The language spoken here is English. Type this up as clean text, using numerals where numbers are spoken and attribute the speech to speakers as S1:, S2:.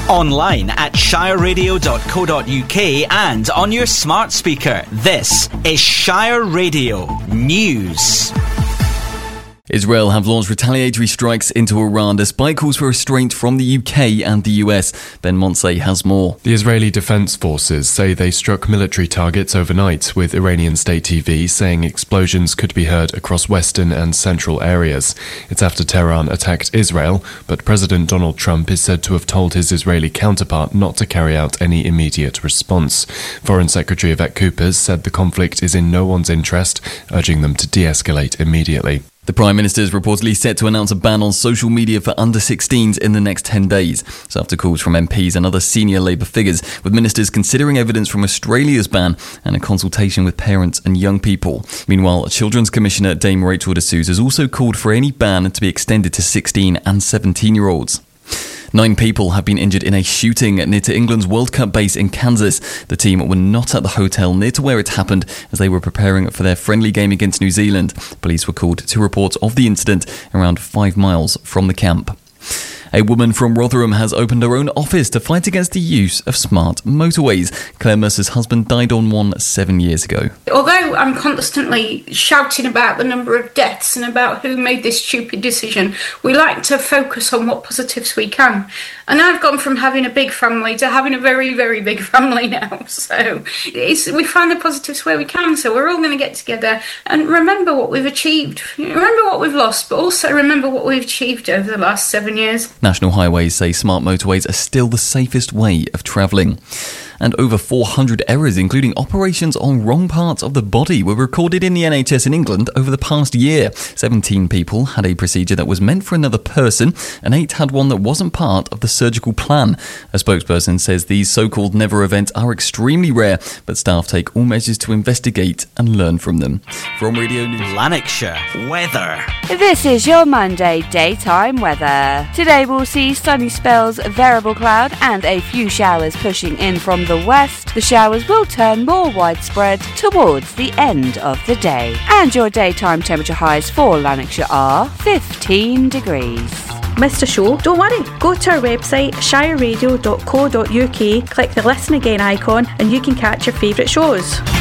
S1: Online at shireradio.co.uk and on your smart speaker. This is Shire Radio News.
S2: Israel have launched retaliatory strikes into Iran despite calls for restraint from the UK and the US. Ben Monsey has more.
S3: The Israeli Defense Forces say they struck military targets overnight, with Iranian state TV saying explosions could be heard across western and central areas. It's after Tehran attacked Israel, but President Donald Trump is said to have told his Israeli counterpart not to carry out any immediate response. Foreign Secretary Yvette Cooper said the conflict is in no one's interest, urging them to de-escalate immediately.
S2: The Prime Minister is reportedly set to announce a ban on social media for under-16s in the next 10 days. It's after calls from MPs and other senior Labour figures, with ministers considering evidence from Australia's ban and a consultation with parents and young people. Meanwhile, Children's Commissioner Dame Rachel de Souza has also called for any ban to be extended to 16 and 17-year-olds. 9 people have been injured in a shooting near to England's World Cup base in Kansas. The team were not at the hotel near to where it happened as they were preparing for their friendly game against New Zealand. Police were called to report of the incident around 5 miles from the camp. A woman from Rotherham has opened her own office to fight against the use of smart motorways. Claire Mercer's husband died on one 7 years ago.
S4: Although I'm constantly shouting about the number of deaths and about who made this stupid decision, we like to focus on what positives we can. And I've gone from having a big family to having a very, very big family now. So we find the positives where we can. So we're all going to get together and remember what we've achieved. Remember what we've lost, but also remember what we've achieved over the last 7 years.
S2: National Highways say smart motorways are still the safest way of travelling. And over 400 errors, including operations on wrong parts of the body, were recorded in the NHS in England over the past year. 17 people had a procedure that was meant for another person, and 8 had one that wasn't part of the surgical plan. A spokesperson says these so-called never events are extremely rare, but staff take all measures to investigate and learn from them. From Radio News
S1: Lanarkshire weather.
S5: This is your Monday daytime weather. Today we'll see sunny spells, variable cloud and a few showers pushing in from the west. The showers will turn more widespread towards the end of the day. And your daytime temperature highs for Lanarkshire are 15 degrees.
S6: Missed a show? Don't worry, go to our website shireradio.co.uk, click the listen again icon and you can catch your favourite shows.